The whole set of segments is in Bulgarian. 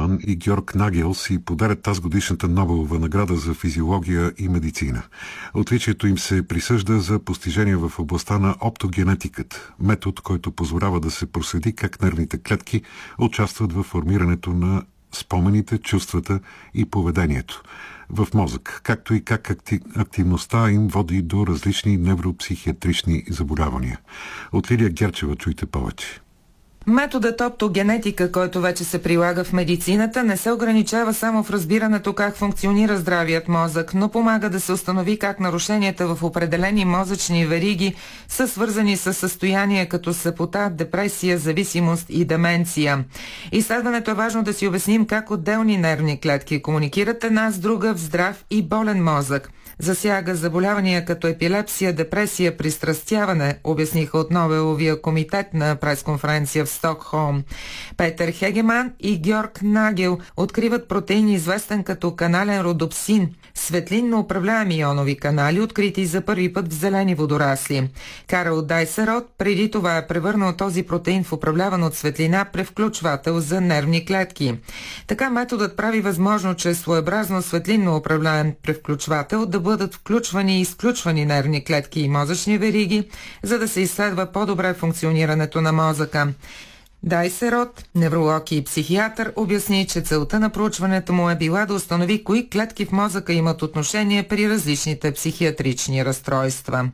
Хегеман и Георг Нагел си подарят тази годишната Нобелова награда за физиология и медицина. Отличието им се присъжда за постижения в областта на оптогенетиката, метод, който позволява да се проследи как нервните клетки участват в формирането на спомените, чувствата и поведението в мозък, както и как активността им води до различни невропсихиатрични заболявания. От Лилия Герчева чуйте повече. Методът оптогенетика, който вече се прилага в медицината, не се ограничава само в разбирането как функционира здравият мозък, но помага да се установи как нарушенията в определени мозъчни вериги са свързани с състояния като слепота, депресия, зависимост и деменция. Изследването е важно да си обясним как отделни нервни клетки комуникират една с друга в здрав и болен мозък. Засяга заболявания като епилепсия, депресия, пристрастяване, обясниха от Нобеловия комитет на пресконференция в Стокхолм. Петър Хегеман и Георг Нагел откриват протеин, известен като канален родопсин, светлинно управляеми ионови канали, открити за първи път в зелени водорасли. Карл Дайсерот преди това е превърнал този протеин в управляван от светлина превключвател за нервни клетки. Така методът прави възможно чрез своеобразно светлинно управляем превключвател да бъдат включвани и изключвани нервни клетки и мозъчни вериги, за да се изследва по-добре функционирането на мозъка. Дайсерот, невролог и психиатър, обясни, че целта на проучването му е била да установи кои клетки в мозъка имат отношение при различните психиатрични разстройства.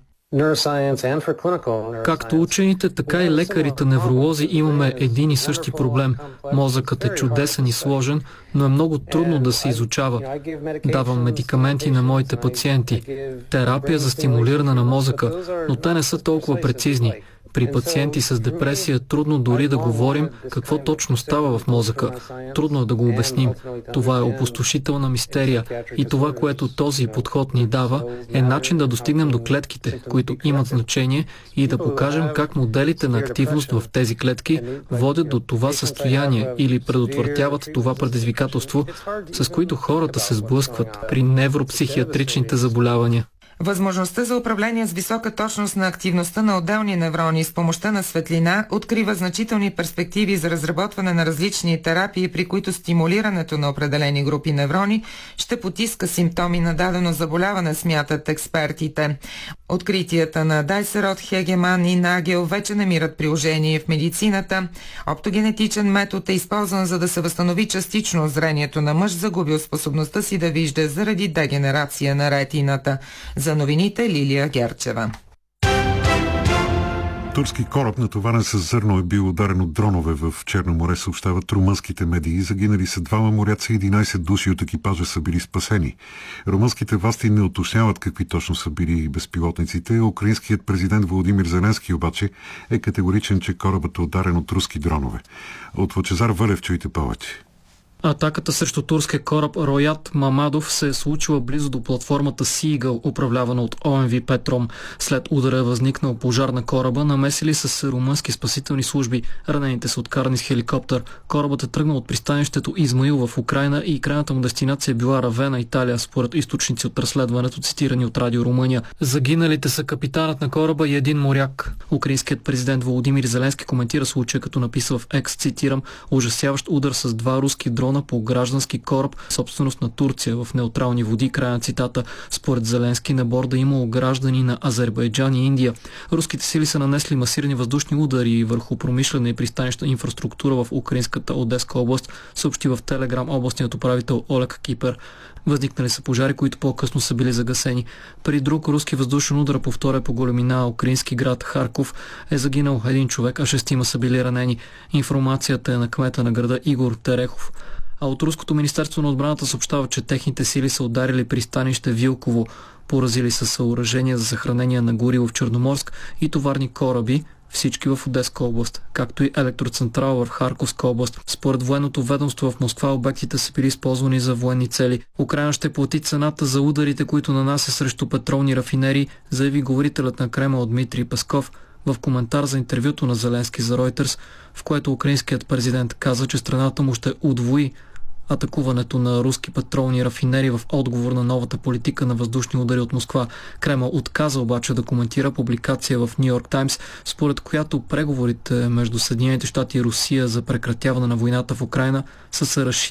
Както учените, така и лекарите невролози имаме един и същи проблем. Мозъкът е чудесен и сложен, но е много трудно да се изучава. Давам медикаменти на моите пациенти. Терапия за стимулиране на мозъка, но те не са толкова прецизни. При пациенти с депресия е трудно дори да говорим какво точно става в мозъка. Трудно е да го обясним. Това е опустошителна мистерия и това, което този подход ни дава, е начин да достигнем до клетките, които имат значение, и да покажем как моделите на активност в тези клетки водят до това състояние или предотвратяват това предизвикателство, с които хората се сблъскват при невропсихиатричните заболявания. Възможността за управление с висока точност на активността на отделни неврони с помощта на светлина открива значителни перспективи за разработване на различни терапии, при които стимулирането на определени групи неврони ще потиска симптоми на дадено заболяване, смятат експертите. Откритията на Дайсерот, Хегеман и Нагел вече намират приложение в медицината. Оптогенетичен метод е използван, за да се възстанови частично зрението на мъж, загубил способността си да вижда заради дегенерация на ретината. За новините Лилия Герчева. Турски кораб, натоварен с зърно, е бил ударен от дронове в Черно море, съобщават румънските медии. Загинали са 2 моряци и 11 души от екипажа са били спасени. Румънските власти не уточняват какви точно са били безпилотниците. Украинският президент Володимир Зеленски обаче е категоричен, че корабът е ударен от руски дронове. От Лъчезар Вълев чуйте повече. Атаката срещу турския кораб Роят Мамадов се е случила близо до платформата Сигъл, управлявана от ОМВ Петром. След удара е възникнал пожар на кораба, намесили с румънски спасителни служби. Ранените са откарани с хеликоптер. Корабът е тръгнал от пристанището Измаил в Украйна и крайната му дестинация е била Равена, Италия, според източници от разследването, цитирани от Радио Румъния. Загиналите са капитанът на кораба и един моряк. Украинският президент Володимир Зеленски коментира случая, като написа в Екс, цитирам: "Ужасяващ удар с 2 руски дрона по граждански кораб, собственост на Турция, в неутрални води", края на цитата. Според Зеленски на борда имало граждани на Азербайджан и Индия. Руските сили са нанесли масирани въздушни удари върху промишлена и пристанищна инфраструктура в украинската Одеска област, съобщи в Телеграм областният управител Олег Кипер. Възникнали са пожари, които по-късно са били загасени. При друг руски въздушен удар по втория по големина украински град Харков е загинал 1 човек, а 6 са били ранени. Информацията е на кмета на града Игор Терехов. А от Руското министерство на отбраната съобщава, че техните сили са ударили пристанище Вилково, поразили са съоръжения за съхранение на гориво в Черноморск и товарни кораби, всички в Одеска област, както и електроцентрала в Харковска област. Според военното ведомство в Москва обектите са били използвани за военни цели. Украйна ще плати цената за ударите, които нанася срещу петролни рафинерии, заяви говорителят на Кремъл Дмитрий Песков в коментар за интервюто на Зеленски за Reuters, в което украинският президент каза, че страната му ще удвои атакуването на руски петролни рафинери в отговор на новата политика на въздушни удари от Москва. Кремъл отказа обаче да коментира публикация в Ню Йорк Таймс, според която преговорите между Съединените щати и Русия за прекратяване на войната в Украйна са се разширили